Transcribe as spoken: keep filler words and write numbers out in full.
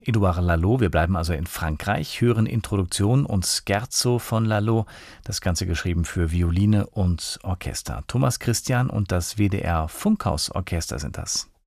Édouard Lalo, wir bleiben also in Frankreich, hören Introduktion und Scherzo von Lalo, das Ganze geschrieben für Violine und Orchester. Thomas Christian und das W D R Funkhausorchester sind das.